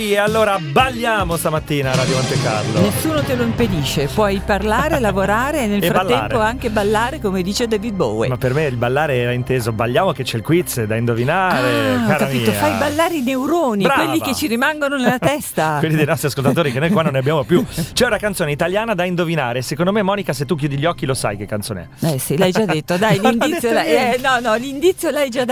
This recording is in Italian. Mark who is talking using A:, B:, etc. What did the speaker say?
A: E allora balliamo stamattina a Radio Monte Carlo.
B: Nessuno te lo impedisce, puoi parlare, lavorare e nel frattempo
A: ballare.
B: Anche ballare, come dice David Bowie.
A: Ma per me il ballare era inteso, balliamo che c'è il quiz da indovinare,
B: Ho
A: cara
B: capito,
A: mia.
B: fai ballare i neuroni,
A: Brava.
B: quelli che ci rimangono nella testa.
A: Quelli dei nostri ascoltatori che noi qua non ne abbiamo più. C'è una canzone italiana da indovinare. Secondo me, Monica, se tu chiudi gli occhi lo sai che canzone è.
B: Sì, l'hai già detto, dai, l'indizio l'indizio l'hai già